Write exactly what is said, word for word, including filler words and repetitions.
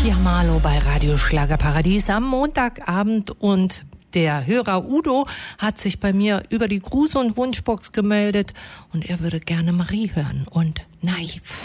Sophia Marlow bei Radio Schlagerparadies am Montagabend und der Hörer Udo hat sich bei mir über die Gruß- und Wunschbox gemeldet und er würde gerne Marie hören und Naiv.